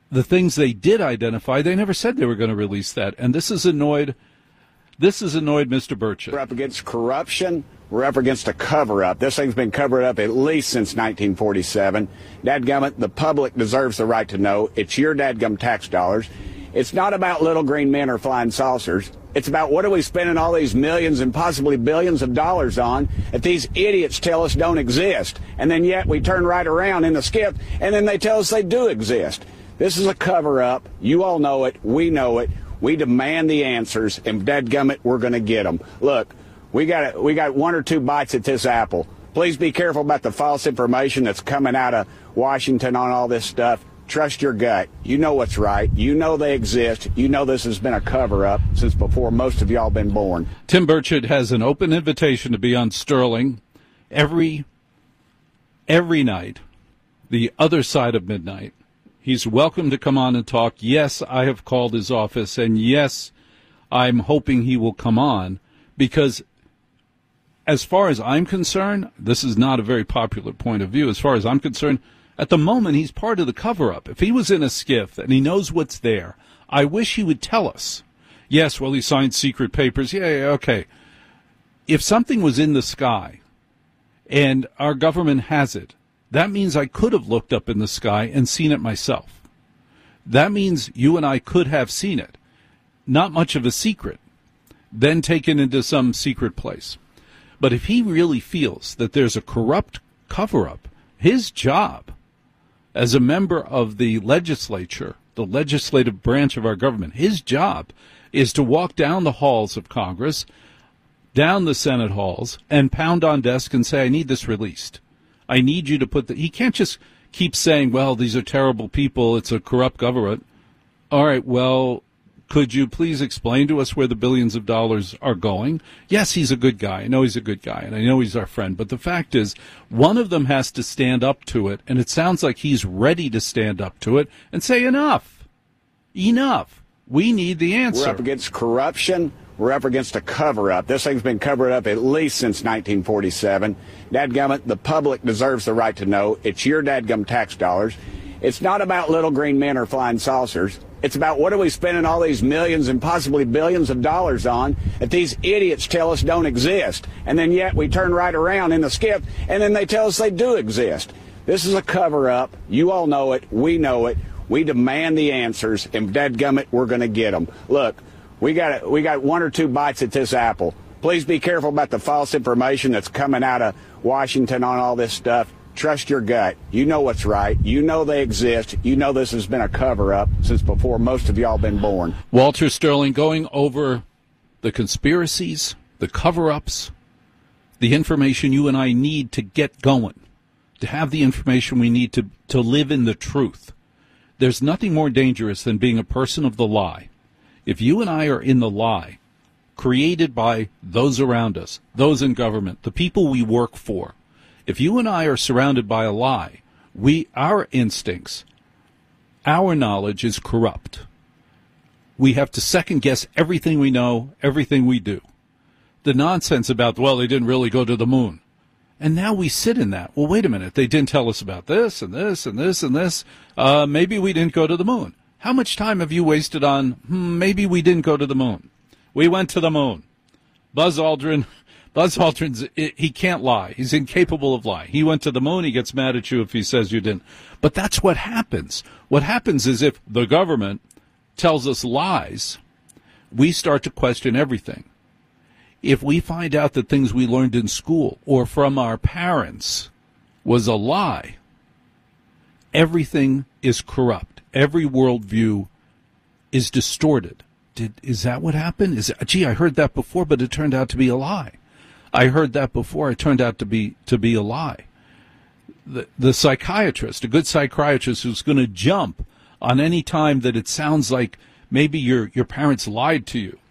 the things they did identify, they never said they were going to release that. And this has annoyed Mr. Burchett. We're up against corruption. We're up against a cover-up. This thing's been covered up at least since 1947. Dadgummit, the public deserves the right to know. It's your dadgum tax dollars. It's not about little green men or flying saucers. It's about what are we spending all these millions and possibly billions of dollars on that these idiots tell us don't exist. And then yet we turn right around in the skip and then they tell us they do exist. This is a cover-up. You all know it. We know it. We demand the answers, and dadgummit, we're going to get them. Look, we got one or two bites at this apple. Please be careful about the false information that's coming out of Washington on all this stuff. Trust your gut. You know what's right. You know they exist. You know this has been a cover-up since before most of y'all been born. Tim Burchett has an open invitation to be on Sterling every night, the other side of midnight. He's welcome to come on and talk. Yes, I have called his office, and yes, I'm hoping he will come on, because as far as I'm concerned, this is not a very popular point of view. As far as I'm concerned, at the moment, he's part of the cover-up. If he was in a skiff and he knows what's there, I wish he would tell us. Yes, well, he signed secret papers. Yeah, okay. If something was in the sky and our government has it, that means I could have looked up in the sky and seen it myself. That means you and I could have seen it. Not much of a secret. Then taken into some secret place. But if he really feels that there's a corrupt cover-up, his job as a member of the legislature, the legislative branch of our government, his job is to walk down the halls of Congress, down the Senate halls, and pound on desk and say, I need this released. I need you to put he can't just keep saying, well, these are terrible people, it's a corrupt government. All right, well, could you please explain to us where the billions of dollars are going? Yes, he's a good guy. I know he's a good guy, and I know he's our friend. But the fact is, one of them has to stand up to it, and it sounds like he's ready to stand up to it and say, enough. Enough. We need the answer. We're up against corruption. We're up against a cover-up. This thing's been covered up at least since 1947. Dadgummit, the public deserves the right to know. It's your dadgum tax dollars. It's not about little green men or flying saucers. It's about what are we spending all these millions and possibly billions of dollars on that these idiots tell us don't exist. And then yet we turn right around in the skip and then they tell us they do exist. This is a cover-up. You all know it. We know it. We demand the answers, and dadgummit, we're going to get them. Look, we got one or two bites at this apple. Please be careful about the false information that's coming out of Washington on all this stuff. Trust your gut. You know what's right. You know they exist. You know this has been a cover-up since before most of y'all been born. Walter Sterling going over the conspiracies, the cover-ups, the information you and I need to get going, to have the information we need to live in the truth. There's nothing more dangerous than being a person of the lie. If you and I are in the lie, created by those around us, those in government, the people we work for, if you and I are surrounded by a lie, our instincts, our knowledge is corrupt. We have to second-guess everything we know, everything we do. The nonsense about, well, they didn't really go to the moon. And now we sit in that. Well, wait a minute. They didn't tell us about this and this and this and this. Maybe we didn't go to the moon. How much time have you wasted on, maybe we didn't go to the moon? We went to the moon. Buzz Aldrin's, he can't lie. He's incapable of lying. He went to the moon. He gets mad at you if he says you didn't. But that's what happens. What happens is if the government tells us lies, we start to question everything. If we find out that things we learned in school or from our parents was a lie, everything is corrupt. Every worldview is distorted. Is that what happened? I heard that before, but it turned out to be a lie. I heard that before, it turned out to be a lie. The psychiatrist, a good psychiatrist who's going to jump on any time that it sounds like maybe your parents lied to you.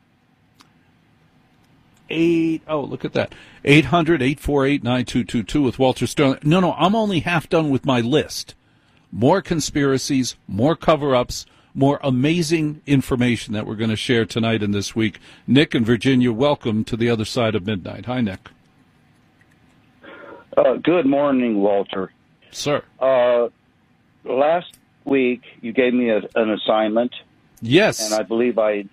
Look at that. 800-848-9222 with Walter Sterling. No, I'm only half done with my list. More conspiracies, more cover-ups, more amazing information that we're going to share tonight and this week. Nick in Virginia, welcome to the other side of midnight. Hi, Nick. Good morning, Walter. Sir. Last week you gave me an assignment. Yes. And I believe I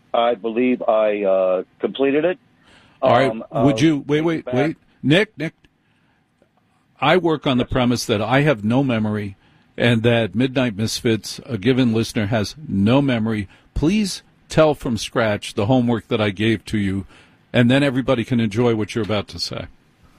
completed it. All right. Would you wait, Nick? I work on the premise that I have no memory, and that Midnight Misfits, a given listener, has no memory. Please tell from scratch the homework that I gave to you, and then everybody can enjoy what you're about to say.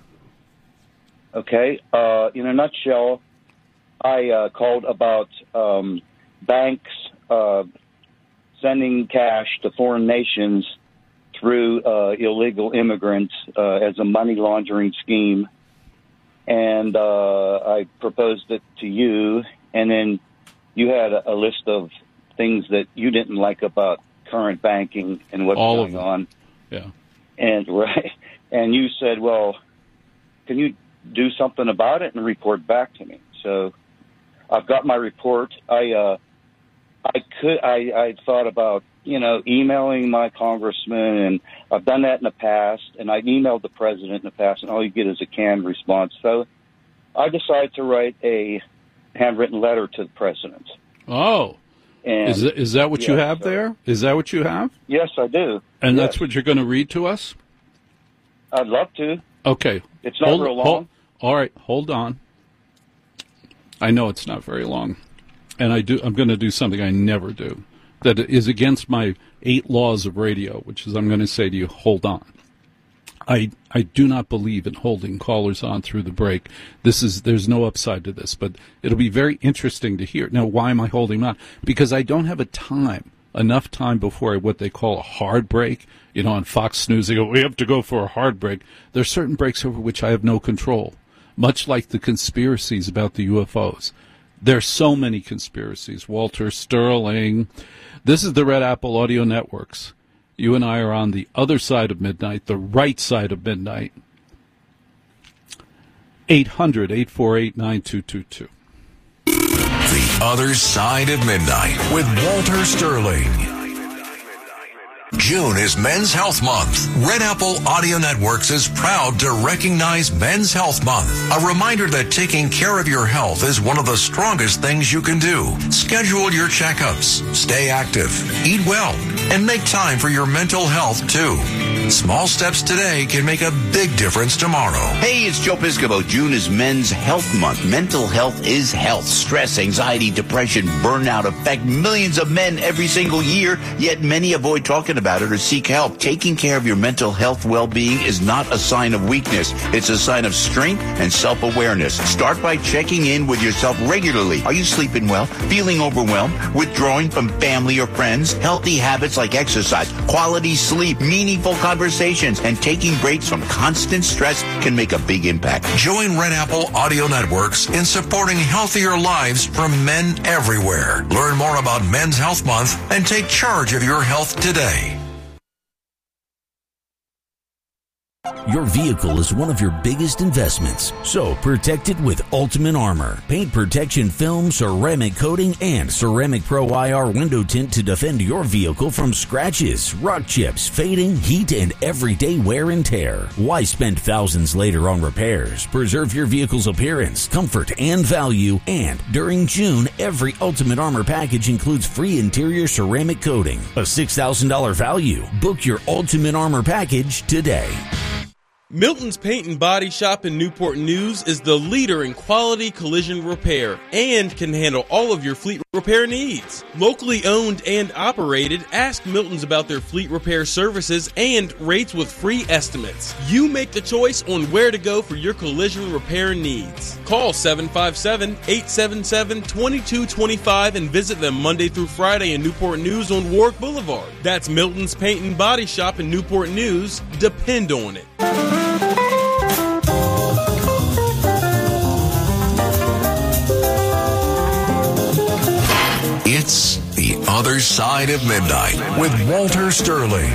Okay. In a nutshell, I called about banks sending cash to foreign nations through illegal immigrants as a money laundering scheme. And I proposed it to you, and then you had a list of things that you didn't like about current banking and what's going on. Yeah. And you said, well, can you do something about it and report back to me? So I've got my report. I thought about, emailing my congressman, and I've done that in the past, and I emailed the president in the past, and all you get is a canned response. So I decided to write a handwritten letter to the president. Oh. And is that what you have there? Is that what you have? Yes, I do. And that's what you're going to read to us? I'd love to. Okay. It's not real long. All right, hold on. I know it's not very long. And I'm going to do something I never do that is against my 8 laws of radio, which is I'm going to say to you, hold on. I do not believe in holding callers on through the break. There's no upside to this, but it'll be very interesting to hear. Now, why am I holding on? Because I don't have enough time before what they call a hard break. On Fox News, they go, we have to go for a hard break. There are certain breaks over which I have no control, much like the conspiracies about the UFOs. There are so many conspiracies. Walter Sterling. This is the Red Apple Audio Networks. You and I are on the other side of midnight, the right side of midnight. 800-848-9222. The Other Side of Midnight with Walter Sterling. June is Men's Health Month. Red Apple Audio Networks is proud to recognize Men's Health Month. A reminder that taking care of your health is one of the strongest things you can do. Schedule your checkups, stay active, eat well, and make time for your mental health too. Small steps today can make a big difference tomorrow. Hey, it's Joe Piscopo. June is Men's Health Month. Mental health is health. Stress, anxiety, depression, burnout affect millions of men every single year, yet many avoid talking about it or seek help. Taking care of your mental health well-being is not a sign of weakness. It's a sign of strength and self-awareness. Start by checking in with yourself regularly. Are you sleeping well? Feeling overwhelmed? Withdrawing from family or friends? Healthy habits like exercise, quality sleep, meaningful conversations, and taking breaks from constant stress can make a big impact. Join Red Apple Audio Networks in supporting healthier lives from men everywhere. Learn more about Men's Health Month and take charge of your health today. Your vehicle is one of your biggest investments, so protect it with Ultimate Armor. Paint protection film, ceramic coating, and Ceramic Pro IR window tint to defend your vehicle from scratches, rock chips, fading, heat, and everyday wear and tear. Why spend thousands later on repairs? Preserve your vehicle's appearance, comfort, and value. And during June, every Ultimate Armor package includes free interior ceramic coating, a $6,000 value. Book your Ultimate Armor package today. Milton's Paint and Body Shop in Newport News is the leader in quality collision repair and can handle all of your fleet repair needs. Locally owned and operated, ask Milton's about their fleet repair services and rates with free estimates. You make the choice on where to go for your collision repair needs. Call 757-877-2225 and visit them Monday through Friday in Newport News on Warwick Boulevard. That's Milton's Paint and Body Shop in Newport News. Depend on it. It's The Other Side of Midnight with Walter Sterling.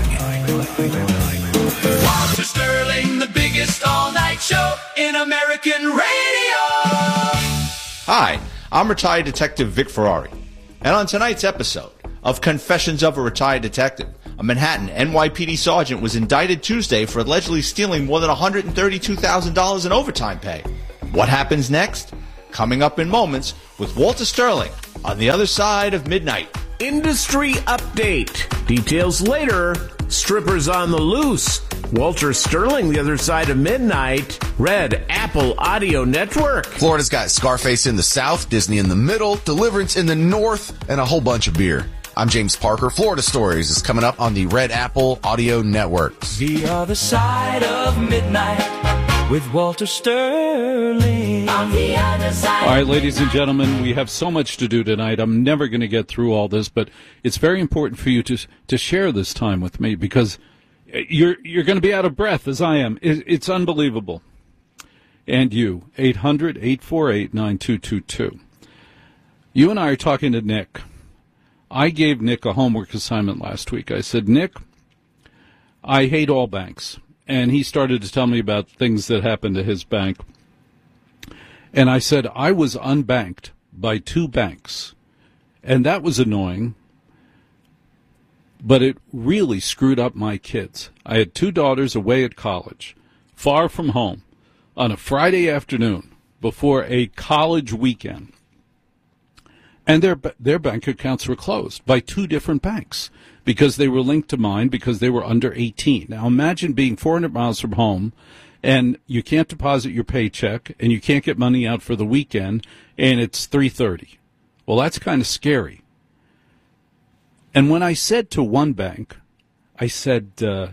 Walter Sterling, the biggest all-night show in American radio. Hi, I'm retired Detective Vic Ferrari. And on tonight's episode of Confessions of a Retired Detective, a Manhattan NYPD sergeant was indicted Tuesday for allegedly stealing more than $132,000 in overtime pay. What happens next? coming up in moments with Walter Sterling on The Other Side of Midnight. Industry update. Details later. Strippers on the loose. Walter Sterling, The Other Side of Midnight. Red Apple Audio Network. Florida's got Scarface in the south, Disney in the middle, Deliverance in the north, and a whole bunch of beer. I'm James Parker. Florida Stories is coming up on the Red Apple Audio Network. The Other Side of Midnight with Walter Sterling. On the other side. All right, ladies and gentlemen, we have so much to do tonight. I'm never going to get through all this, but it's very important for you to share this time with me because you're going to be out of breath as I am. It's unbelievable. And you, 800-848-9222. You and I are talking to Nick. I gave Nick a homework assignment last week. I said, Nick, I hate all banks. And he started to tell me about things that happened to his bank. And I said, I was unbanked by 2 banks. And that was annoying. But it really screwed up my kids. I had 2 daughters away at college, far from home, on a Friday afternoon before a college weekend. And their bank accounts were closed by 2 different banks because they were linked to mine because they were under 18. Now imagine being 400 miles from home and you can't deposit your paycheck and you can't get money out for the weekend and it's 3:30. Well, that's kind of scary. And when I said to one bank, I said,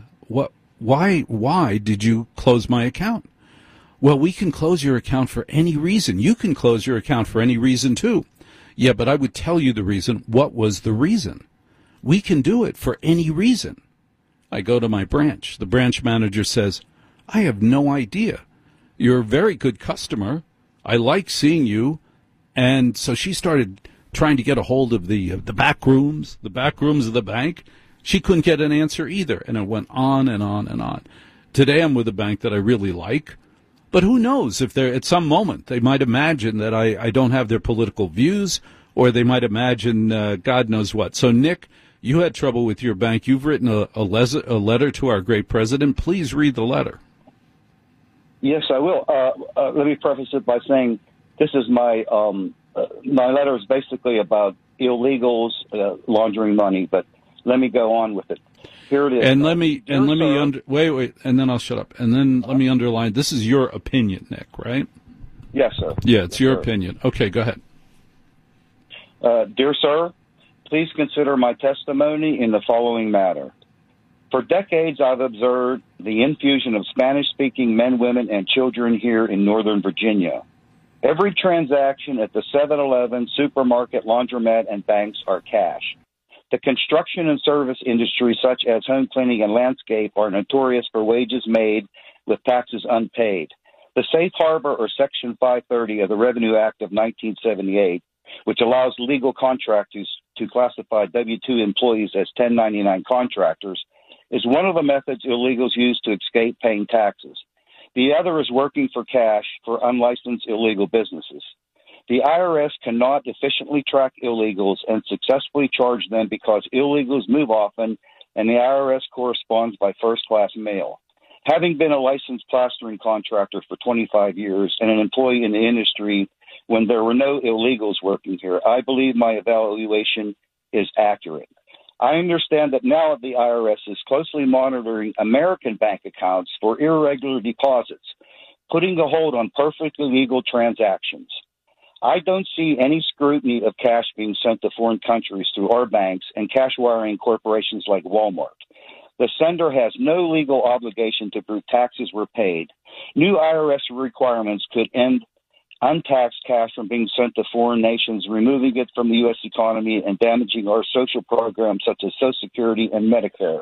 why did you close my account? Well, we can close your account for any reason. You can close your account for any reason too. Yeah, but I would tell you the reason. What was the reason? We can do it for any reason. I go to my branch. The branch manager says, I have no idea. You're a very good customer. I like seeing you. And so she started trying to get a hold of the back rooms of the bank. She couldn't get an answer either. And it went on and on and on. Today I'm with a bank that I really like. But who knows if they're at some moment they might imagine that I don't have their political views, or they might imagine God knows what. So, Nick, you had trouble with your bank. You've written a letter to our great president. Please read the letter. Yes, I will. Let me preface it by saying this is my letter is basically about illegals laundering money. But let me go on with it. Here it is. And let me wait, and then I'll shut up. And then let me underline. This is your opinion, Nick, right? Yes, sir. Yeah, it's your opinion. Okay, go ahead. Dear sir, please consider my testimony in the following matter. For decades, I've observed the infusion of Spanish-speaking men, women, and children here in Northern Virginia. Every transaction at the 7-Eleven, supermarket, laundromat, and banks are cash. The construction and service industry, such as home cleaning and landscape, are notorious for wages made with taxes unpaid. The Safe Harbor, or Section 530 of the Revenue Act of 1978, which allows legal contractors to classify W-2 employees as 1099 contractors, is one of the methods illegals use to escape paying taxes. The other is working for cash for unlicensed illegal businesses. The IRS cannot efficiently track illegals and successfully charge them because illegals move often and the IRS corresponds by first-class mail. Having been a licensed plastering contractor for 25 years and an employee in the industry when there were no illegals working here, I believe my evaluation is accurate. I understand that now the IRS is closely monitoring American bank accounts for irregular deposits, putting a hold on perfectly legal transactions. I don't see any scrutiny of cash being sent to foreign countries through our banks and cash wiring corporations like Walmart. The sender has no legal obligation to prove taxes were paid. New IRS requirements could end untaxed cash from being sent to foreign nations, removing it from the U.S. economy and damaging our social programs such as Social Security and Medicare.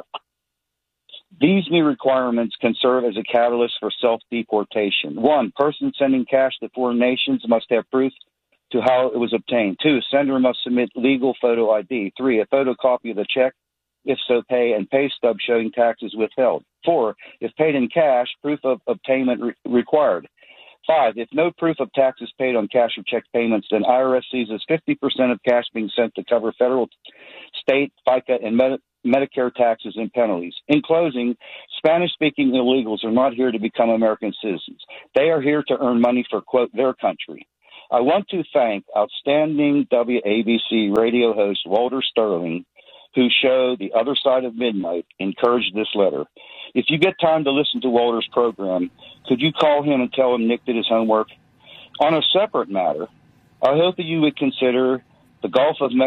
These new requirements can serve as a catalyst for self-deportation. 1, person sending cash to foreign nations must have proof to how it was obtained. 2, sender must submit legal photo ID. 3, a photocopy of the check, if so pay, and pay stub showing taxes withheld. 4, if paid in cash, proof of obtainment required. 5, if no proof of taxes paid on cash or check payments, then IRS seizes 50% of cash being sent to cover federal, state, FICA, and Medicare taxes and penalties. In closing, Spanish-speaking illegals are not here to become American citizens. They are here to earn money for, quote, their country. I want to thank outstanding WABC radio host Walter Sterling, whose show, The Other Side of Midnight, encouraged this letter. If you get time to listen to Walter's program, could you call him and tell him Nick did his homework? On a separate matter, I hope that you would consider the Gulf of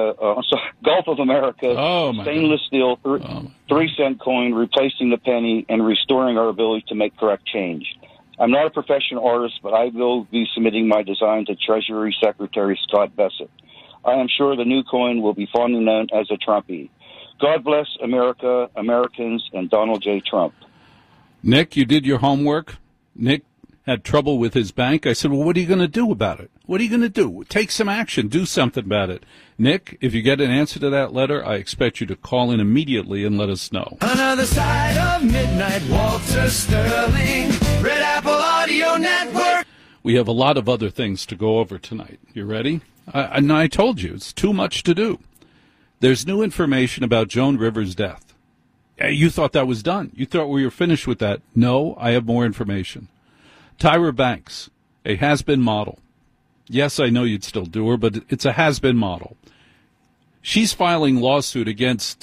America stainless steel 3-cent coin replacing the penny and restoring our ability to make correct change. I'm not a professional artist, but I will be submitting my design to Treasury Secretary Scott Bessent. I am sure the new coin will be fondly known as a Trumpy. God bless America, Americans, and Donald J. Trump. Nick, you did your homework. Nick had trouble with his bank. I said, well, what are you going to do about it? What are you going to do? Take some action. Do something about it. Nick, if you get an answer to that letter, I expect you to call in immediately and let us know. Another Side of Midnight, Walter Sterling, Red Apple Audio Network. We have a lot of other things to go over tonight. You ready? I told you, it's too much to do. There's new information about Joan Rivers' death. You thought that was done. You thought we were finished with that. No, I have more information. Tyra Banks, a has-been model. Yes, I know you'd still do her, but it's a has-been model. She's filing lawsuit against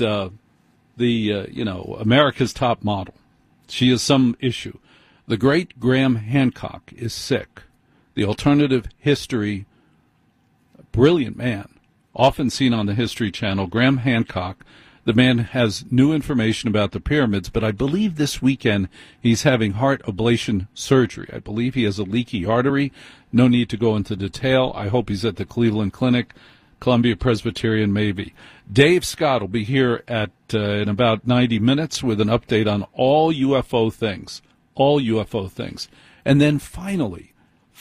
America's Top Model. She has some issue. The great Graham Hancock is sick. The alternative history, brilliant man, often seen on the History Channel, Graham Hancock. The man has new information about the pyramids, but I believe this weekend he's having heart ablation surgery. I believe he has a leaky artery. No need to go into detail. I hope he's at the Cleveland Clinic, Columbia Presbyterian maybe. Dave Scott will be here in about 90 minutes with an update on all UFO things. All UFO things. And then finally,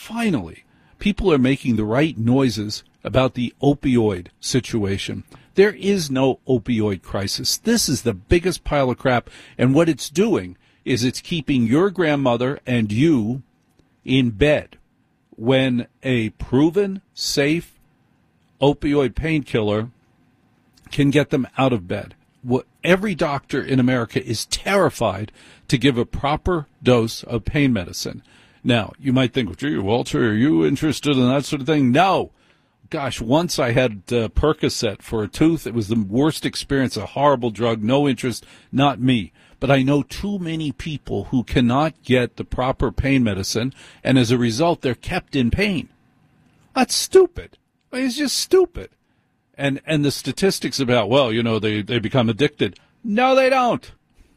people are making the right noises about the opioid situation. There is no opioid crisis. This is the biggest pile of crap, and what it's doing is it's keeping your grandmother and you in bed when a proven, safe opioid painkiller can get them out of bed. Every doctor in America is terrified to give a proper dose of pain medicine. Now, you might think, well, gee, Walter, are you interested in that sort of thing? No. Gosh, once I had Percocet for a tooth. It was the worst experience, a horrible drug, no interest, not me. But I know too many people who cannot get the proper pain medicine, and as a result, they're kept in pain. That's stupid. It's just stupid. And the statistics about, well, they become addicted. No, they don't.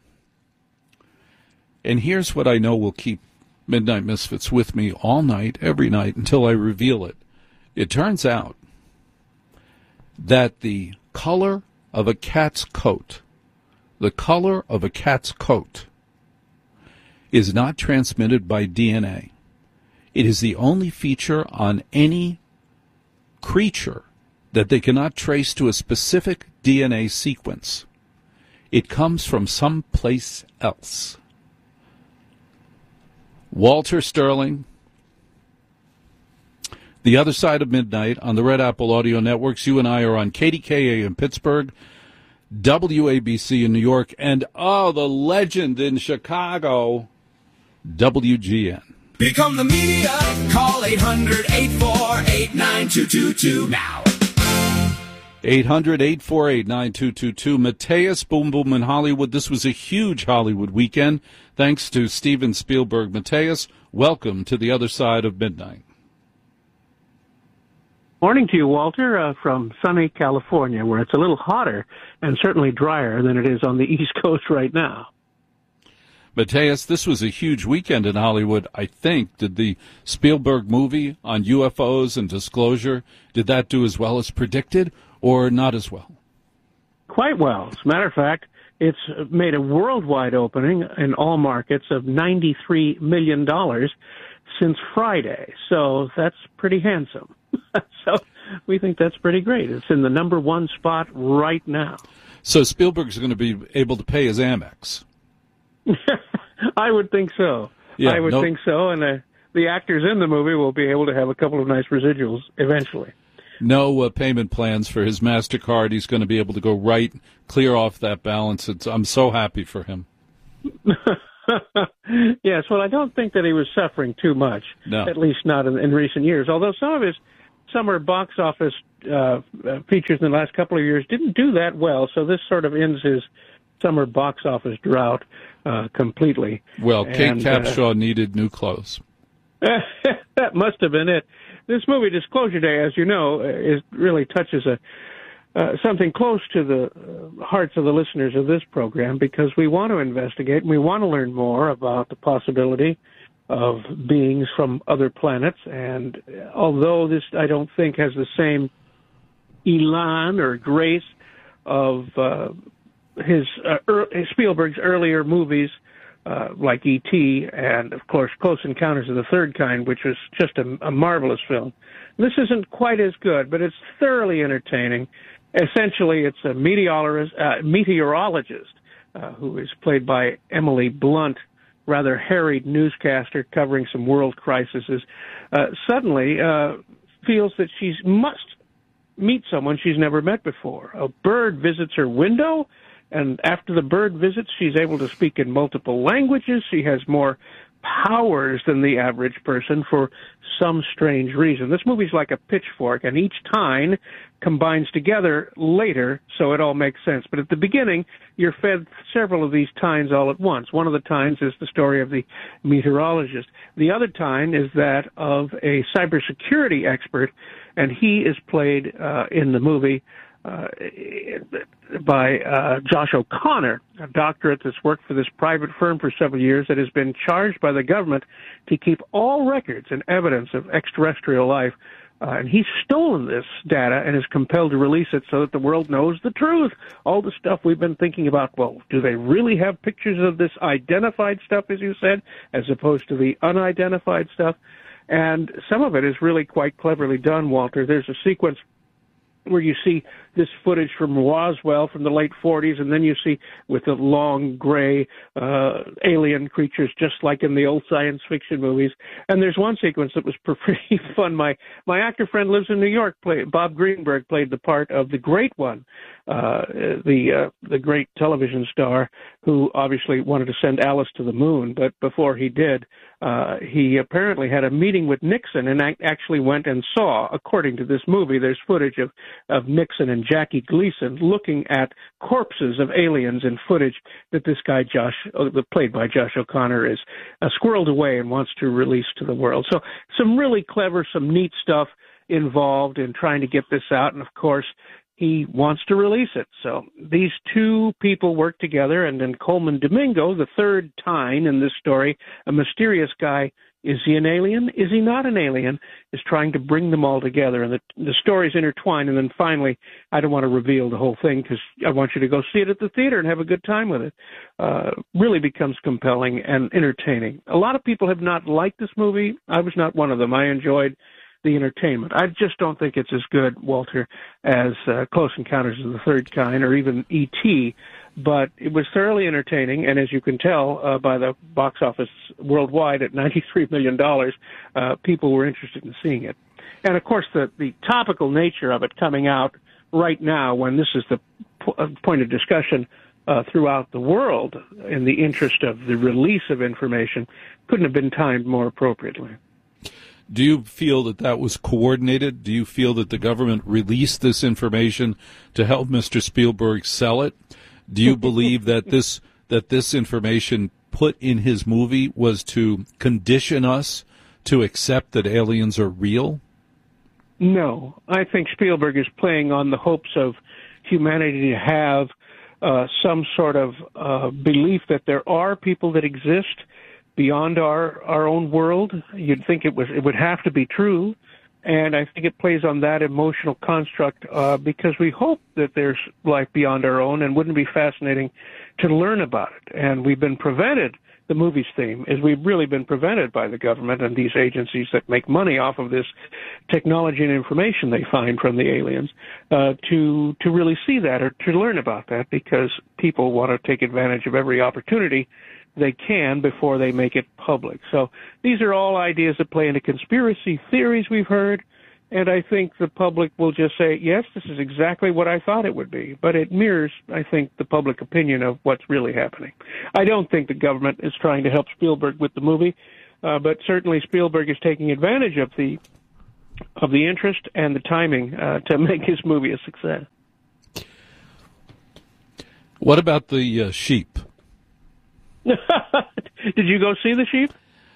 And here's what I know will keep Midnight Misfits with me all night, every night, until I reveal it. It turns out that the color of a cat's coat, is not transmitted by DNA. It is the only feature on any creature that they cannot trace to a specific DNA sequence. It comes from someplace else. Walter Sterling, The Other Side of Midnight on the Red Apple Audio Networks. You and I are on KDKA in Pittsburgh, WABC in New York, and, the legend in Chicago, WGN. Become the media. Call 800-848-9222 now. 800-848-9222. Mateus Boom Boom in Hollywood. This was a huge Hollywood weekend. Thanks to Steven Spielberg. Mateus, welcome to The Other Side of Midnight. Morning to you, Walter, from sunny California, where it's a little hotter and certainly drier than it is on the East Coast right now. Mateus, this was a huge weekend in Hollywood, I think. Did the Spielberg movie on UFOs and disclosure, did that do as well as predicted or not as well? Quite well. As a matter of fact, it's made a worldwide opening in all markets of $93 million since Friday. So that's pretty handsome. So we think that's pretty great. It's in the number one spot right now. So Spielberg's going to be able to pay his Amex. I would think so. Yeah, I would think so. And the actors in the movie will be able to have a couple of nice residuals eventually. No payment plans for his MasterCard. He's going to be able to go right, clear off that balance. I'm so happy for him. Yes, well, I don't think that he was suffering too much, No. at least not in recent years, although some of his summer box office features in the last couple of years didn't do that well, so this sort of ends his summer box office drought completely. Well, Kate Capshaw needed new clothes. That must have been it. This movie, Disclosure Day, as you know, really touches something close to the hearts of the listeners of this program, because we want to investigate and we want to learn more about the possibility of beings from other planets. And although this, I don't think, has the same elan or grace of Spielberg's earlier movies, like E.T. and, of course, Close Encounters of the Third Kind, which was just a marvelous film. This isn't quite as good, but it's thoroughly entertaining. Essentially, it's a meteorologist who is played by Emily Blunt, rather harried newscaster covering some world crises, suddenly feels that she must meet someone she's never met before. A bird visits her window, and after the bird visits, she's able to speak in multiple languages. She has more powers than the average person for some strange reason. This movie's like a pitchfork, and each tine combines together later, so it all makes sense. But at the beginning, you're fed several of these tines all at once. One of the tines is the story of the meteorologist. The other tine is that of a cybersecurity expert, and he is played in the movie by Josh O'Connor, a doctorate that's worked for this private firm for several years that has been charged by the government to keep all records and evidence of extraterrestrial life. And he's stolen this data and is compelled to release it so that the world knows the truth. All the stuff we've been thinking about, well, do they really have pictures of this identified stuff, as you said, as opposed to the unidentified stuff? And some of it is really quite cleverly done, Walter. There's a sequence where you see this footage from Roswell from the late 40s, and then you see with the long gray alien creatures, just like in the old science fiction movies. And there's one sequence that was pretty fun. My actor friend lives in New York. Bob Greenberg played the part of the Great One, the great television star who obviously wanted to send Alice to the moon, but before he did, he apparently had a meeting with Nixon and actually went and saw, according to this movie, there's footage of Nixon and Jackie Gleason looking at corpses of aliens in footage that this guy, played by Josh O'Connor, is squirreled away and wants to release to the world. So some really clever, some neat stuff involved in trying to get this out, and of course, he wants to release it. So these two people work together, and then Coleman Domingo, the third tine in this story, a mysterious guy, is he an alien? Is he not an alien? Is trying to bring them all together, and the stories intertwine, and then finally, I don't want to reveal the whole thing because I want you to go see it at the theater and have a good time with it. Really becomes compelling and entertaining. A lot of people have not liked this movie. I was not one of them. I enjoyed the entertainment. I just don't think it's as good, Walter, as Close Encounters of the Third Kind or even E.T., but it was thoroughly entertaining, and as you can tell by the box office worldwide at $93 million, people were interested in seeing it. And, of course, the topical nature of it coming out right now when this is the point of discussion throughout the world in the interest of the release of information couldn't have been timed more appropriately. Do you feel that was coordinated? Do you feel that the government released this information to help Mr. Spielberg sell it? Do you believe that this information put in his movie was to condition us to accept that aliens are real? No. I think Spielberg is playing on the hopes of humanity to have some sort of belief that there are people that exist beyond our own world. You'd think it would have to be true, and I think it plays on that emotional construct because we hope that there's life beyond our own, and wouldn't it be fascinating to learn about it? And we've been prevented, the movie's theme is we've really been prevented by the government and these agencies that make money off of this technology and information they find from the aliens to really see that or to learn about that, because people want to take advantage of every opportunity they can before they make it public. So these are all ideas that play into conspiracy theories we've heard, And I think the public will just say, yes, this is exactly what I thought it would be. But it mirrors, I think, the public opinion of what's really happening. I don't think the government is trying to help Spielberg with the movie, but certainly Spielberg is taking advantage of the interest and the timing to make his movie a success. What about the sheep? Did you go see the sheep?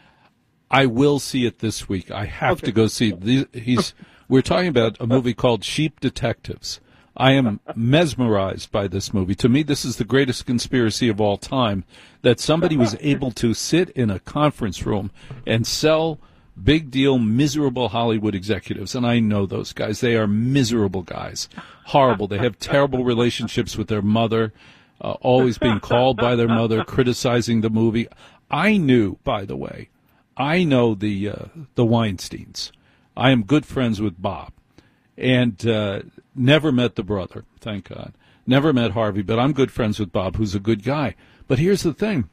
I will see it this week. I have to go see it. We're talking about a movie called Sheep Detectives. I am mesmerized by this movie. To me, this is the greatest conspiracy of all time, that somebody was able to sit in a conference room and sell big deal, miserable Hollywood executives. And I know those guys. They are miserable guys. Horrible. They have terrible relationships with their mother, always being called by their mother, criticizing the movie. I knew, by the way, I know the Weinsteins. I am good friends with Bob, and never met the brother, thank God. Never met Harvey, but I'm good friends with Bob, who's a good guy. But here's the thing.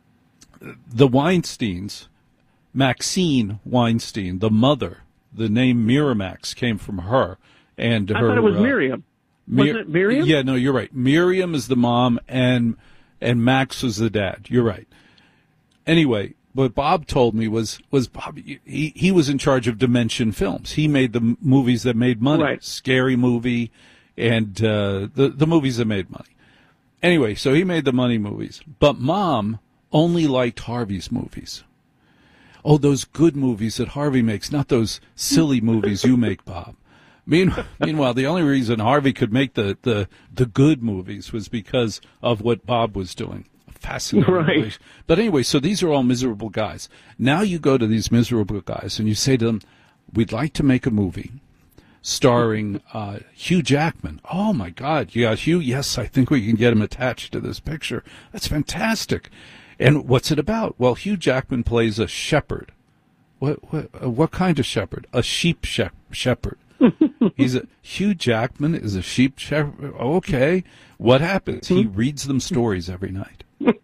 The Weinsteins, Maxine Weinstein, the mother, the name Miramax came from her. And I thought it was Miriam. Wasn't it Miriam? Yeah, no, you're right. Miriam is the mom, and Max was the dad. You're right. Anyway, what Bob told me was Bob, he was in charge of Dimension Films. He made the movies that made money. Right. Scary Movie and the movies that made money. Anyway, so he made the money movies. But Mom only liked Harvey's movies. Oh, those good movies that Harvey makes, not those silly movies you make, Bob. Meanwhile, the only reason Harvey could make the good movies was because of what Bob was doing. Fascinating. Right. But anyway, so these are all miserable guys. Now you go to these miserable guys and you say to them, we'd like to make a movie starring Hugh Jackman. Oh, my God, you got Hugh? Yes, I think we can get him attached to this picture. That's fantastic. And what's it about? Well, Hugh Jackman plays a shepherd. What kind of shepherd? A sheep shepherd. Hugh Jackman is a sheep shepherd. Okay. What happens? He reads them stories every night.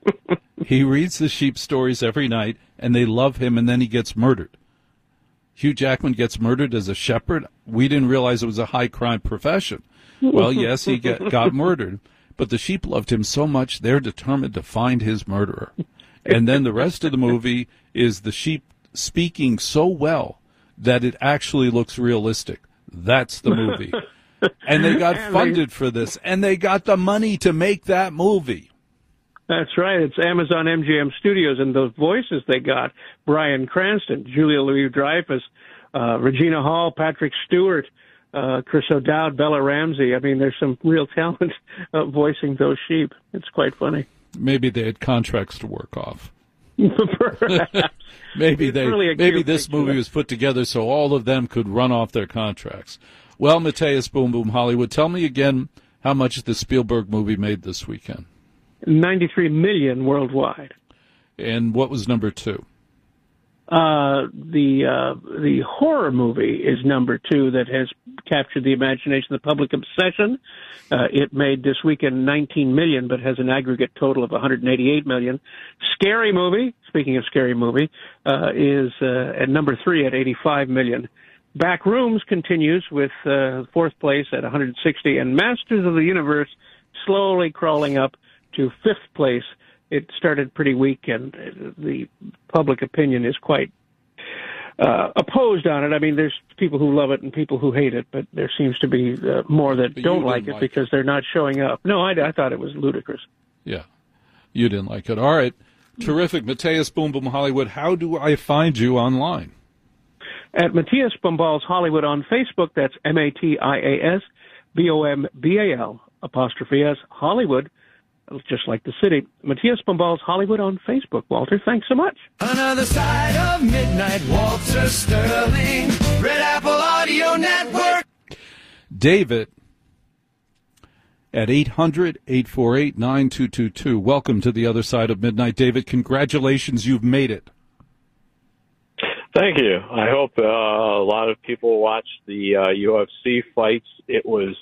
He reads the sheep stories every night, and they love him, and then he gets murdered. Hugh Jackman gets murdered as a shepherd. We didn't realize it was a high-crime profession. Well, yes, he got murdered, but the sheep loved him so much, they're determined to find his murderer. And then the rest of the movie is the sheep speaking so well that it actually looks realistic. That's the movie. And they got funded for this, and they got the money to make that movie. That's right. It's Amazon MGM Studios, and those voices they got, Bryan Cranston, Julia Louis-Dreyfus, Regina Hall, Patrick Stewart, Chris O'Dowd, Bella Ramsey. I mean, there's some real talent voicing those sheep. It's quite funny. Maybe they had contracts to work off. Perhaps. Maybe this movie was put together so all of them could run off their contracts. Well, Matthias Boom Boom Hollywood, tell me again how much the Spielberg movie made this weekend. $93 million worldwide. And what was number two? The horror movie is number two that has captured the imagination of the public obsession. It made this weekend $19 million, but has an aggregate total of $188 million. Scary Movie, speaking of Scary Movie, is at number three at $85 million. Back Rooms continues with fourth place at $160, and Masters of the Universe slowly crawling up to fifth place. It started pretty weak, and the public opinion is quite opposed on it. I mean, there's people who love it and people who hate it, but there seems to be more that don't like it because they're not showing up. No, I thought it was ludicrous. Yeah, you didn't like it. All right, terrific. Matthias Boom Boom Hollywood, how do I find you online? At Matthias Bombals Hollywood on Facebook. That's MATIAS BOMBAL''S Hollywood. Just like the city. Matthias Bombals Hollywood on Facebook. Walter, thanks so much. Another side of midnight, Walter Sterling, Red Apple Audio Network. David at 800-848-9222. Welcome to the other side of midnight. David, congratulations, you've made it. Thank you. I hope a lot of people watched the UFC fights. It was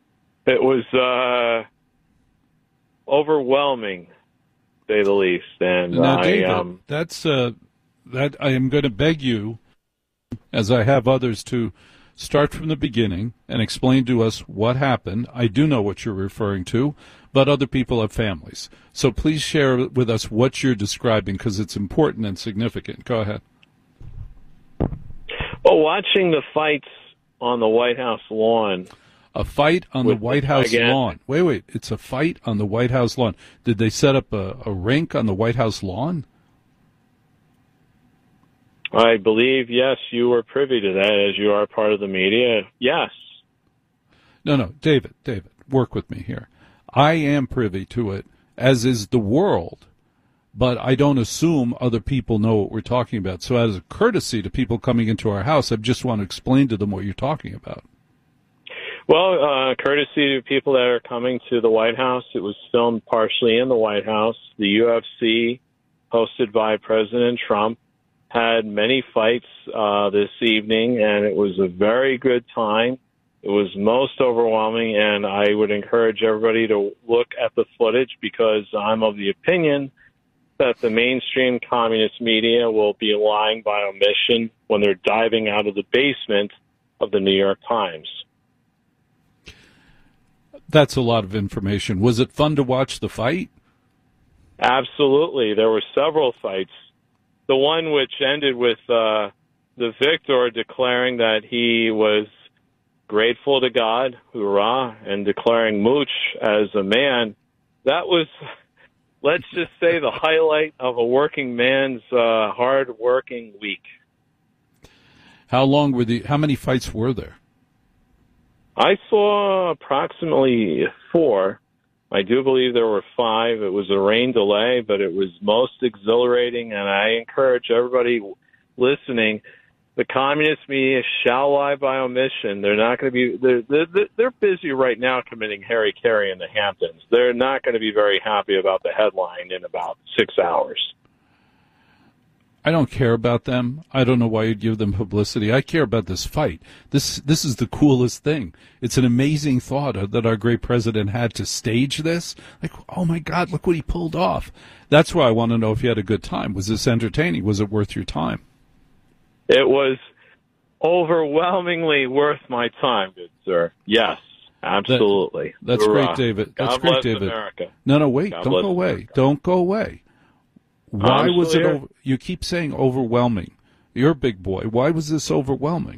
overwhelming, to say the least. And now, David, that I am going to beg you, as I have others, to Start from the beginning and explain to us what happened. I do know what you're referring to, but other people have families. So please share with us what you're describing, because it's important and significant. Go ahead. Well, watching the fights on the White House lawn. A fight on the White House lawn. Wait. It's a fight on the White House lawn. Did they set up a rink on the White House lawn? I believe, yes, you were privy to that as you are part of the media. Yes. No, David, work with me here. I am privy to it, as is the world, but I don't assume other people know what we're talking about. So as a courtesy to people coming into our house, I just want to explain to them what you're talking about. Well, courtesy to people that are coming to the White House, it was filmed partially in the White House. The UFC, hosted by President Trump, had many fights this evening, and it was a very good time. It was most overwhelming, and I would encourage everybody to look at the footage, because I'm of the opinion that the mainstream communist media will be lying by omission when they're diving out of the basement of the New York Times. That's a lot of information. Was it fun to watch the fight? Absolutely. There were several fights. The one which ended with the victor declaring that he was grateful to God, hoorah, and declaring Mooch as a man, that was, let's just say, the highlight of a working man's hard-working week. How many fights were there? I saw approximately 4. I do believe there were 5. It was a rain delay, but it was most exhilarating, and I encourage everybody listening, the communist media shall lie by omission. They're not going to be, they're busy right now committing Harry-Carry in the Hamptons. They're not going to be very happy about the headline in about 6 hours. I don't care about them. I don't know why you'd give them publicity. I care about this fight. This is the coolest thing. It's an amazing thought that our great president had to stage this. Like, oh my God, look what he pulled off. That's why I want to know if you had a good time. Was this entertaining? Was it worth your time? It was overwhelmingly worth my time, good sir. Yes, absolutely. That's great, David. That's great, David. America. No, wait. Don't go away. America. Don't go away. Why was it you keep saying overwhelming? You're a big boy. Why was this overwhelming?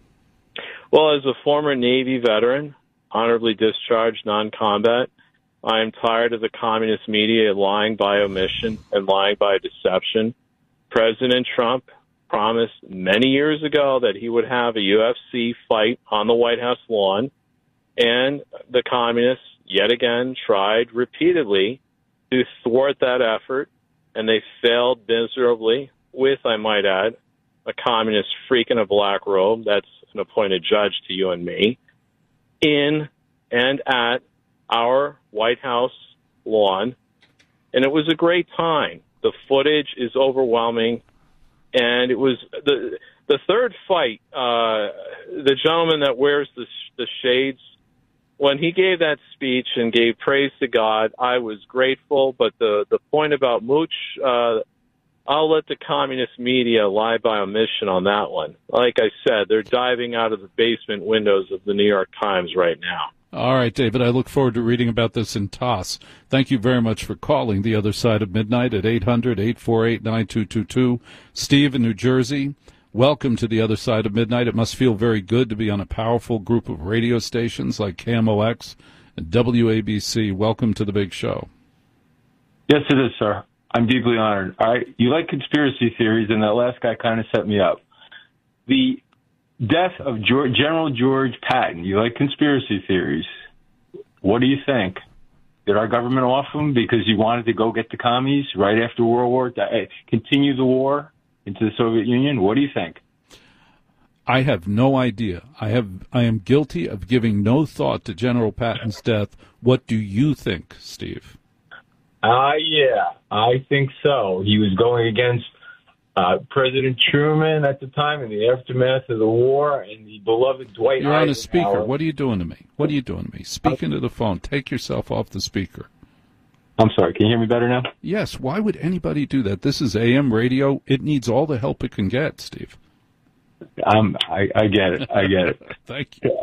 Well, as a former Navy veteran, honorably discharged non-combat, I am tired of the communist media lying by omission and lying by deception. President Trump promised many years ago that he would have a UFC fight on the White House lawn, and the communists yet again tried repeatedly to thwart that effort. And they failed miserably with, I might add, a communist freak in a black robe, that's an appointed judge to you and me, in and at our White House lawn. And it was a great time. The footage is overwhelming. And it was the third fight, the gentleman that wears the shades, when he gave that speech and gave praise to God, I was grateful. But the point about Mooch, I'll let the communist media lie by omission on that one. Like I said, they're diving out of the basement windows of the New York Times right now. All right, David, I look forward to reading about this in TOSS. Thank you very much for calling The Other Side of Midnight at 800-848-9222. Steve in New Jersey. Welcome to The Other Side of Midnight. It must feel very good to be on a powerful group of radio stations like KMOX and WABC. Welcome to the big show. Yes, it is, sir. I'm deeply honored. All right, you like conspiracy theories, and that last guy kind of set me up. The death of General George Patton, you like conspiracy theories. What do you think? Did our government off him because he wanted to go get the commies right after World War, continue the war into the Soviet Union? What do you think? I have no idea. I am guilty of giving no thought to General Patton's death. What do you think, Steve? Yeah, I think so. He was going against President Truman at the time in the aftermath of the war, and the beloved Dwight Eisenhower. You're on a speaker. What are you doing to me? What are you doing to me? Speak into the phone. Take yourself off the speaker. I'm sorry. Can you hear me better now? Yes. Why would anybody do that? This is AM radio. It needs all the help it can get, Steve. I get it. I get it. Thank you.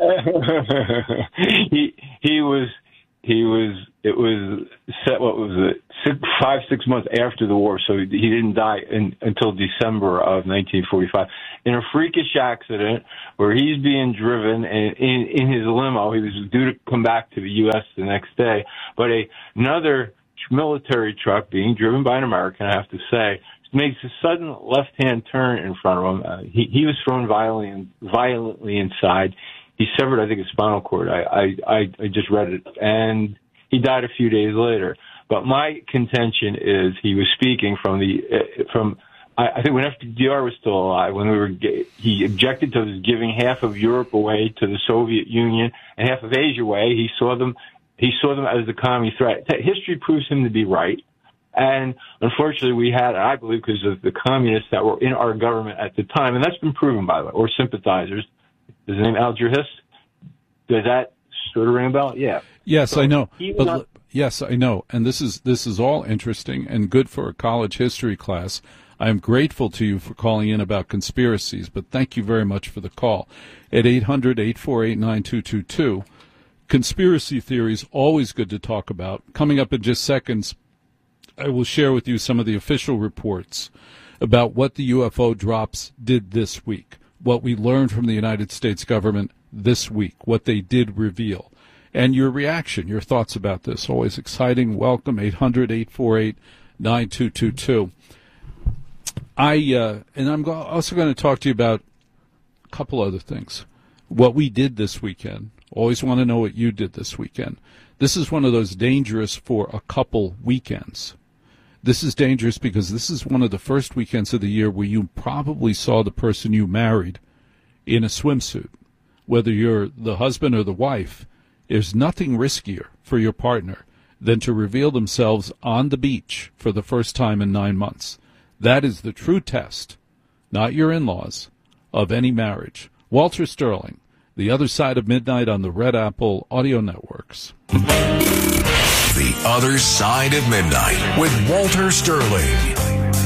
He was. It was set. What was it? 6 months after the war, so he didn't die until December of 1945 in a freakish accident where he's being driven in his limo. He was due to come back to the U.S. the next day, but another military truck being driven by an American, I have to say, makes a sudden left-hand turn in front of him. He was thrown violently inside. He severed, I think, his spinal cord. I just read it, and he died a few days later. But my contention is he was speaking from I think when FDR was still alive, when he objected to giving half of Europe away to the Soviet Union and half of Asia away. He saw them as the commie threat. History proves him to be right. And unfortunately, we had, I believe, because of the communists that were in our government at the time, and that's been proven, by the way, or sympathizers. Is his name Alger Hiss? Does that sort of ring a bell? Yeah. Yes, so I know. Yes, I know. And this is all interesting and good for a college history class. I am grateful to you for calling in about conspiracies, but thank you very much for the call. At 800-848-9222, conspiracy theories, always good to talk about. Coming up in just seconds, I will share with you some of the official reports about what the UFO drops did this week, what we learned from the United States government this week, what they did reveal, and your reaction, your thoughts about this. Always exciting. Welcome, 800-848-9222. And I'm also going to talk to you about a couple other things. What we did this weekend. Always want to know what you did this weekend. This is one of those dangerous for a couple weekends. This is dangerous because this is one of the first weekends of the year where you probably saw the person you married in a swimsuit. Whether you're the husband or the wife, there's nothing riskier for your partner than to reveal themselves on the beach for the first time in 9 months. That is the true test, not your in-laws, of any marriage. Walter Sterling, The Other Side of Midnight on the Red Apple Audio Networks. The Other Side of Midnight with Walter Sterling.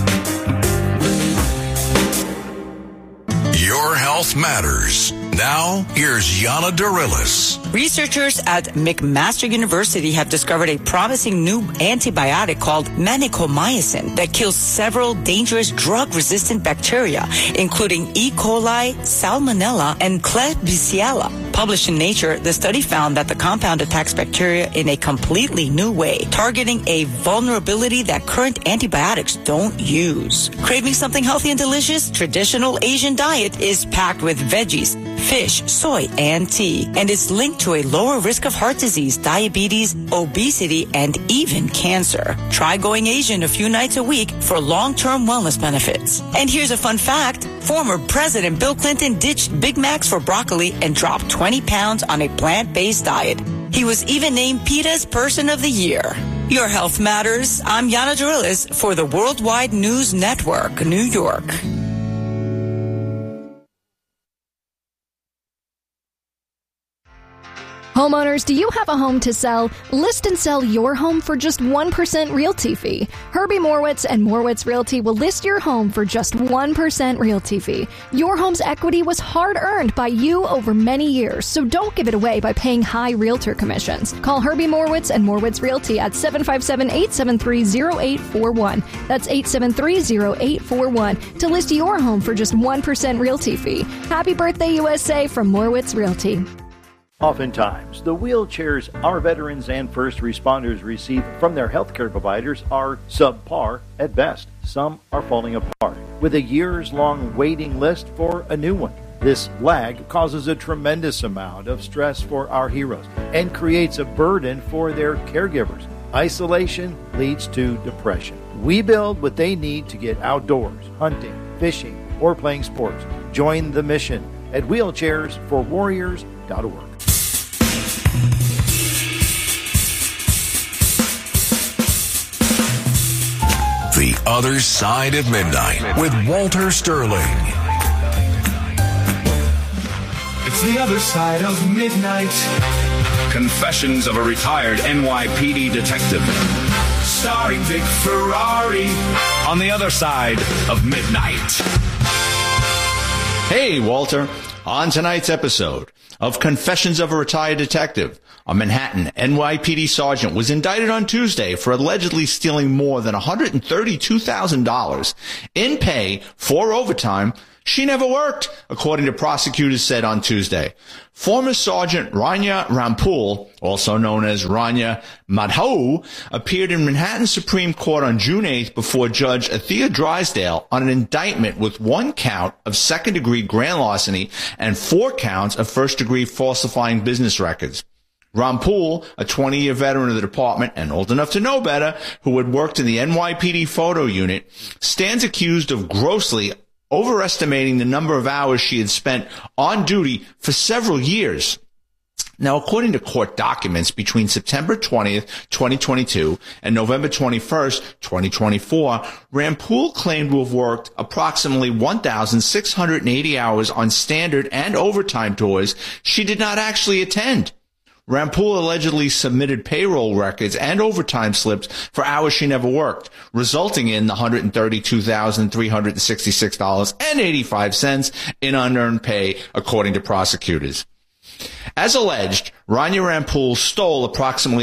Your health matters. Now, here's Yana Dorilis. Researchers at McMaster University have discovered a promising new antibiotic called vancomycin that kills several dangerous drug-resistant bacteria, including E. coli, Salmonella, and Klebsiella. Published in Nature, the study found that the compound attacks bacteria in a completely new way, targeting a vulnerability that current antibiotics don't use. Craving something healthy and delicious? Traditional Asian diet is packed with veggies, fish, soy, and tea, and is linked to a lower risk of heart disease, diabetes, obesity, and even cancer. Try going Asian a few nights a week for long-term wellness benefits. And here's a fun fact. Former President Bill Clinton ditched Big Macs for broccoli and dropped 20 pounds on a plant-based diet. He was even named PETA's Person of the Year. Your health matters. I'm Yana Dorilis for the Worldwide News Network, New York. Homeowners, do you have a home to sell? List and sell your home for just 1% realty fee. Herbie Morwitz and Morwitz Realty will list your home for just 1% realty fee. Your home's equity was hard-earned by you over many years, so don't give it away by paying high realtor commissions. Call Herbie Morwitz and Morwitz Realty at 757-873-0841. That's 873-0841 to list your home for just 1% realty fee. Happy birthday, USA, from Morwitz Realty. Oftentimes, the wheelchairs our veterans and first responders receive from their healthcare providers are subpar at best. Some are falling apart, with a years-long waiting list for a new one. This lag causes a tremendous amount of stress for our heroes and creates a burden for their caregivers. Isolation leads to depression. We build what they need to get outdoors, hunting, fishing, or playing sports. Join the mission at wheelchairsforwarriors.org. The Other Side of Midnight with Walter Sterling. It's the other side of midnight. Confessions of a retired NYPD detective. Starring Vic Ferrari. On the Other Side of Midnight. Hey, Walter. On tonight's episode of Confessions of a Retired Detective, a Manhattan NYPD sergeant was indicted on Tuesday for allegedly stealing more than $132,000 in pay for overtime she never worked, according to prosecutors said on Tuesday. Former Sergeant Rania Rampul, also known as Rania Madhav, appeared in Manhattan Supreme Court on June 8th before Judge Athea Drysdale on an indictment with 1 count of second-degree grand larceny and 4 counts of first-degree falsifying business records. Rampul, a 20-year veteran of the department and old enough to know better, who had worked in the NYPD photo unit, stands accused of grossly overestimating the number of hours she had spent on duty for several years. Now, according to court documents, between September 20th, 2022 and November 21st, 2024, Rampul claimed to have worked approximately 1,680 hours on standard and overtime tours she did not actually attend. Rampul allegedly submitted payroll records and overtime slips for hours she never worked, resulting in the $132,366.85 in unearned pay, according to prosecutors. As alleged, Rania Rampul stole approximately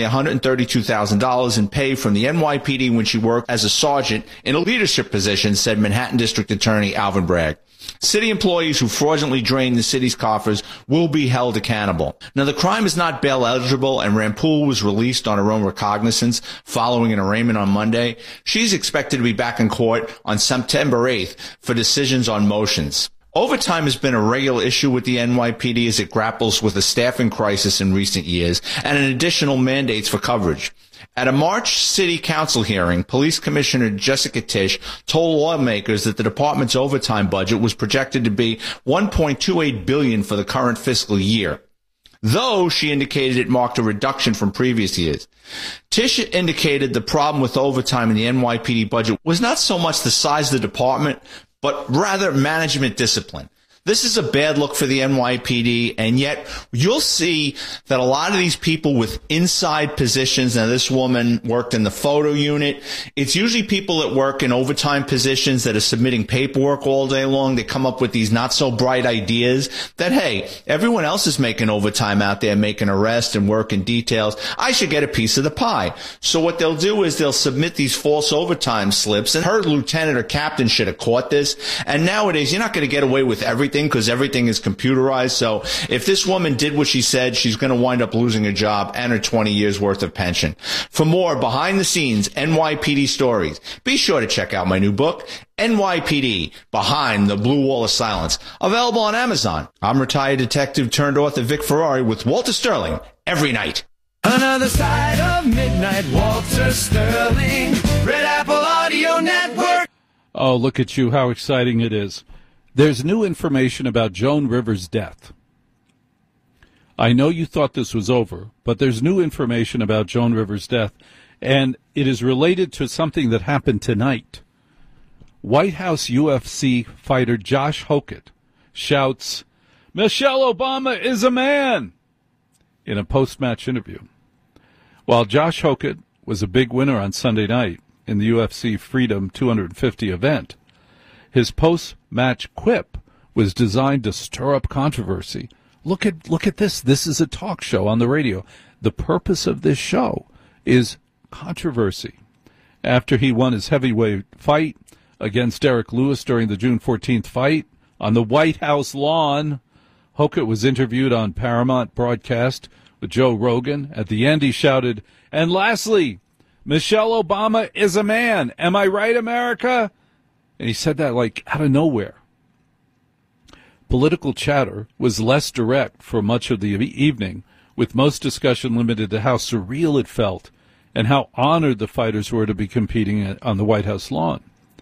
$132,000 in pay from the NYPD when she worked as a sergeant in a leadership position, said Manhattan District Attorney Alvin Bragg. City employees who fraudulently drained the city's coffers will be held accountable. Now, the crime is not bail eligible, and Rampul was released on her own recognizance following an arraignment on Monday. She's expected to be back in court on September 8th for decisions on motions. Overtime has been a regular issue with the NYPD as it grapples with a staffing crisis in recent years and an additional mandates for coverage. At a March City Council hearing, Police Commissioner Jessica Tisch told lawmakers that the department's overtime budget was projected to be $1.28 billion for the current fiscal year, though she indicated it marked a reduction from previous years. Tisch indicated the problem with overtime in the NYPD budget was not so much the size of the department, but rather management discipline. This is a bad look for the NYPD, and yet you'll see that a lot of these people with inside positions, now this woman worked in the photo unit, it's usually people that work in overtime positions that are submitting paperwork all day long. They come up with these not so bright ideas that, hey, everyone else is making overtime out there, making arrests and working details. I should get a piece of the pie. So what they'll do is they'll submit these false overtime slips, and her lieutenant or captain should have caught this. And nowadays, you're not going to get away with everything, because everything is computerized. So if this woman did what she said, she's going to wind up losing her job and her 20 years worth of pension. For more behind the scenes NYPD stories, be sure to check out my new book, NYPD Behind the Blue Wall of Silence, available on Amazon. I'm retired detective turned author Vic Ferrari with Walter Sterling every night. Another side of midnight, Walter Sterling, Red Apple Audio Network. Oh, look at you, how exciting it is. There's new information about Joan Rivers' death. I know you thought this was over, but there's new information about Joan Rivers' death, and it is related to something that happened tonight. White House UFC fighter Josh Hokett shouts, "Michelle Obama is a man," in a post-match interview. While Josh Hokett was a big winner on Sunday night in the UFC Freedom 250 event, his post-match quip was designed to stir up controversy. Look at this. This is a talk show on the radio. The purpose of this show is controversy. After he won his heavyweight fight against Derek Lewis during the June 14th fight on the White House lawn, Hokett was interviewed on Paramount broadcast with Joe Rogan. At the end, he shouted, "And lastly, Michelle Obama is a man. Am I right, America?" And he said that like out of nowhere. Political chatter was less direct for much of the evening, with most discussion limited to how surreal it felt and how honored the fighters were to be competing on the White House lawn.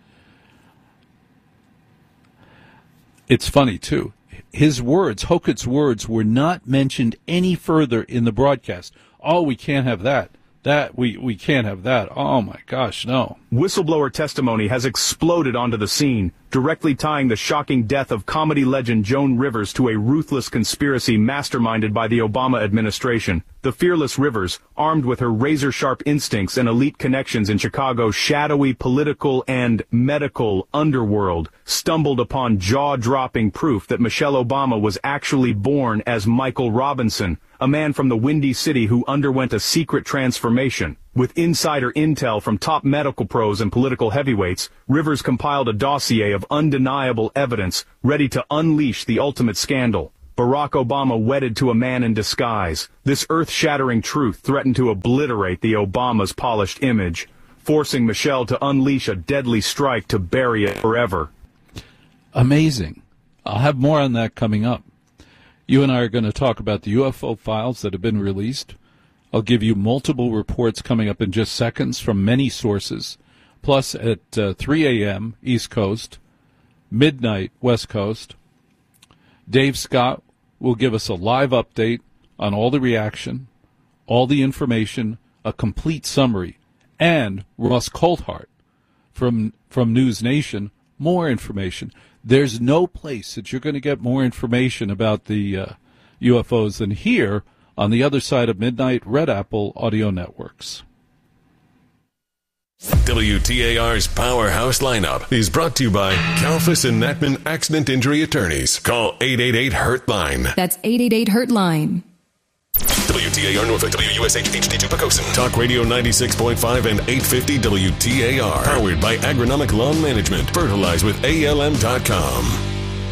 It's funny, too. His words, Hokett's words, were not mentioned any further in the broadcast. Oh, we can't have that. That we can't have that. Oh my gosh, no. Whistleblower testimony has exploded onto the scene, directly tying the shocking death of comedy legend Joan Rivers to a ruthless conspiracy masterminded by the Obama administration. The fearless Rivers, armed with her razor-sharp instincts and elite connections in Chicago's shadowy political and medical underworld, stumbled upon jaw-dropping proof that Michelle Obama was actually born as Michael Robinson, a man from the Windy City who underwent a secret transformation. With insider intel from top medical pros and political heavyweights, Rivers compiled a dossier of undeniable evidence, ready to unleash the ultimate scandal. Barack Obama wedded to a man in disguise. This earth-shattering truth threatened to obliterate the Obama's polished image, forcing Michelle to unleash a deadly strike to bury it forever. Amazing. I'll have more on that coming up. You and I are going to talk about the UFO files that have been released. I'll give you multiple reports coming up in just seconds from many sources. Plus, at 3 a.m. East Coast, midnight West Coast, Dave Scott will give us a live update on all the reaction, all the information, a complete summary, and Ross Coulthart from News Nation, more information. There's no place that you're going to get more information about the UFOs than here on the other side of midnight, Red Apple Audio Networks. WTAR's Powerhouse Lineup is brought to you by Kalfas and Natman Accident Injury Attorneys. Call 888-HURT-LINE. That's 888-HURT-LINE. WTAR Norfolk, WUSH HD2 Pocosin. Talk Radio 96.5 and 850 WTAR. Powered by Agronomic Lawn Management. Fertilize with ALM.com.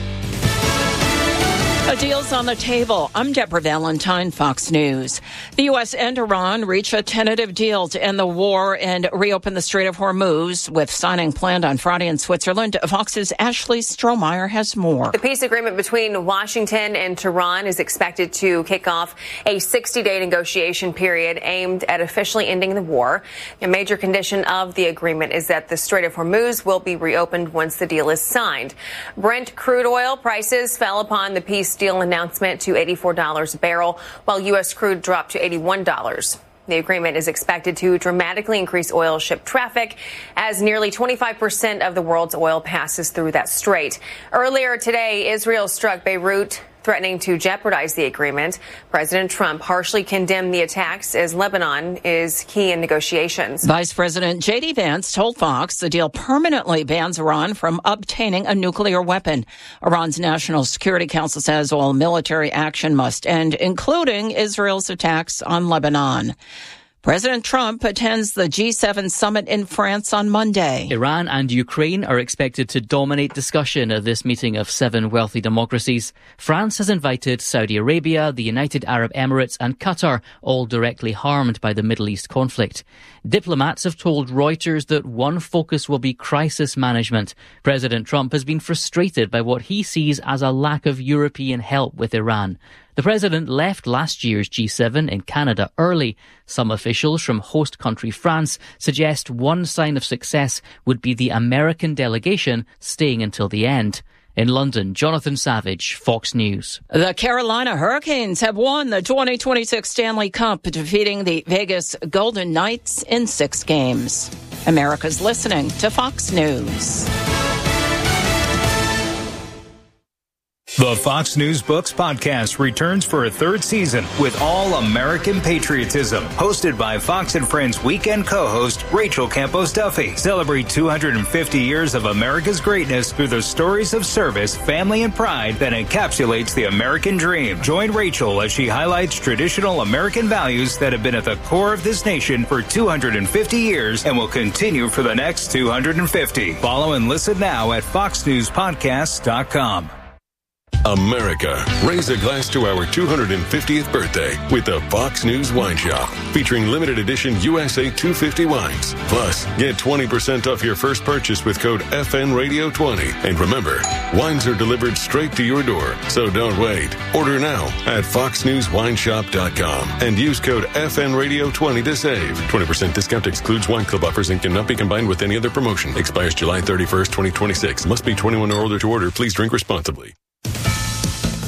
A deal's on the table. I'm Deborah Valentine, Fox News. The U.S. and Iran reach a tentative deal to end the war and reopen the Strait of Hormuz, with signing planned on Friday in Switzerland. Fox's Ashley Strohmeyer has more. The peace agreement between Washington and Tehran is expected to kick off a 60-day negotiation period aimed at officially ending the war. A major condition of the agreement is that the Strait of Hormuz will be reopened once the deal is signed. Brent crude oil prices fell upon the peace deal announcement to $84 a barrel, while U.S. crude dropped to $81. The agreement is expected to dramatically increase oil ship traffic, as nearly 25% of the world's oil passes through that strait. Earlier today, Israel struck Beirut, threatening to jeopardize the agreement. President Trump harshly condemned the attacks, as Lebanon is key in negotiations. Vice President J.D. Vance told Fox the deal permanently bans Iran from obtaining a nuclear weapon. Iran's National Security Council says all military action must end, including Israel's attacks on Lebanon. President Trump attends the G7 summit in France on Monday. Iran and Ukraine are expected to dominate discussion at this meeting of 7 wealthy democracies. France has invited Saudi Arabia, the United Arab Emirates and Qatar, all directly harmed by the Middle East conflict. Diplomats have told Reuters that one focus will be crisis management. President Trump has been frustrated by what he sees as a lack of European help with Iran. The president left last year's G7 in Canada early. Some officials from host country France suggest one sign of success would be the American delegation staying until the end. In London, Jonathan Savage, Fox News. The Carolina Hurricanes have won the 2026 Stanley Cup, defeating the Vegas Golden Knights in 6 games. America's listening to Fox News. The Fox News Books podcast returns for a 3rd season with all American patriotism. Hosted by Fox and Friends weekend co-host Rachel Campos Duffy. Celebrate 250 years of America's greatness through the stories of service, family, and pride that encapsulates the American dream. Join Rachel as she highlights traditional American values that have been at the core of this nation for 250 years and will continue for the next 250. Follow and listen now at foxnewspodcasts.com. America, raise a glass to our 250th birthday with the Fox News Wine Shop, featuring limited edition USA 250 wines. Plus, get 20% off your first purchase with code FNRadio20. And remember, wines are delivered straight to your door, so don't wait. Order now at foxnewswineshop.com and use code FNRadio20 to save. 20% discount excludes wine club offers and cannot be combined with any other promotion. Expires July 31st, 2026. Must be 21 or older to order. Please drink responsibly.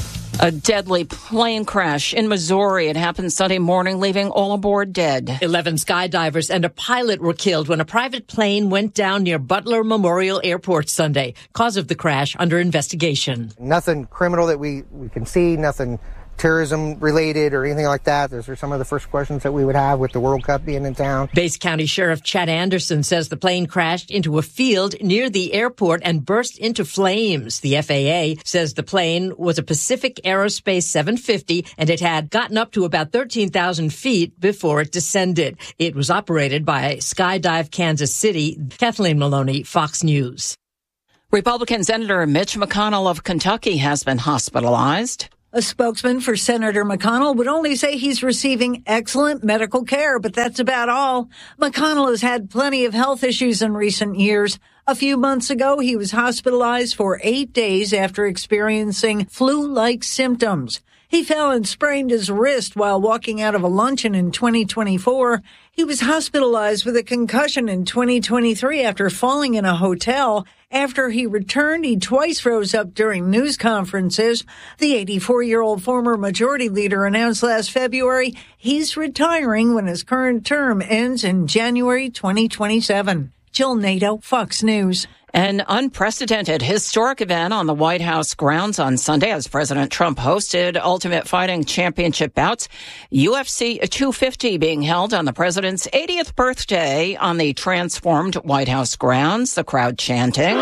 A deadly plane crash in Missouri. It happened Sunday morning, leaving all aboard dead. 11 skydivers and a pilot were killed when a private plane went down near Butler Memorial Airport Sunday. Cause of the crash under investigation. Nothing criminal that we can see, nothing terrorism related or anything like that. Those are some of the first questions that we would have with the World Cup being in town. Bates County Sheriff Chad Anderson says the plane crashed into a field near the airport and burst into flames. The FAA says the plane was a Pacific Aerospace 750 and it had gotten up to about 13,000 feet before it descended. It was operated by Skydive Kansas City. Kathleen Maloney, Fox News. Republican Senator Mitch McConnell of Kentucky has been hospitalized. A spokesman for Senator McConnell would only say he's receiving excellent medical care, but that's about all. McConnell has had plenty of health issues in recent years. A few months ago, he was hospitalized for 8 days after experiencing flu-like symptoms. He fell and sprained his wrist while walking out of a luncheon in 2024. He was hospitalized with a concussion in 2023 after falling in a hotel. After he returned, he twice rose up during news conferences. The 84-year-old former majority leader announced last February he's retiring when his current term ends in January 2027. Jill Nato, Fox News. An unprecedented historic event on the White House grounds on Sunday as President Trump hosted Ultimate Fighting Championship bouts. UFC 250 being held on the president's 80th birthday on the transformed White House grounds, the crowd chanting.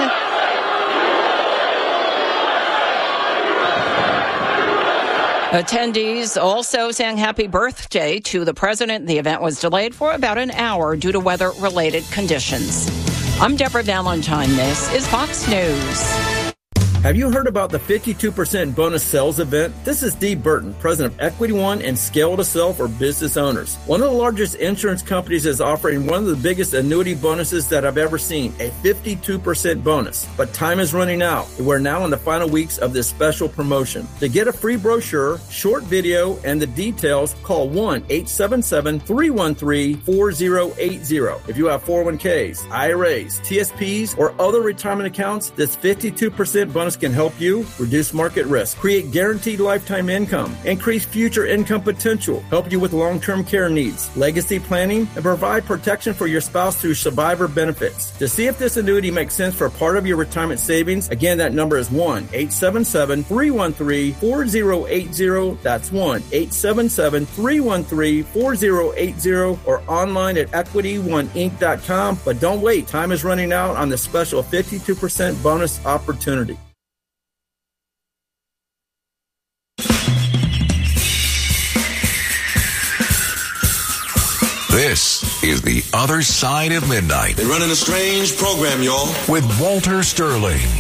Attendees also sang happy birthday to the president. The event was delayed for about an hour due to weather-related conditions. I'm Deborah Valentine. This is Fox News. Have you heard about the 52% bonus sales event? This is Steve Burton, president of Equity One and Scale to Sell for business owners. One of the largest insurance companies is offering one of the biggest annuity bonuses that I've ever seen, a 52% bonus. But time is running out. We're now in the final weeks of this special promotion. To get a free brochure, short video, and the details, call 1-877-313-4080. If you have 401ks, IRAs, TSPs, or other retirement accounts, this 52% bonus can help you reduce market risk, create guaranteed lifetime income, increase future income potential, help you with long-term care needs, legacy planning, and provide protection for your spouse through survivor benefits. To see if this annuity makes sense for part of your retirement savings, again, that number is 1-877-313-4080. That's 1-877-313-4080 or online at EquityOneInc.com. But don't wait. Time is running out on the special 52% bonus opportunity. This is The Other Side of Midnight. They're running a strange program, y'all. With Walter Sterling.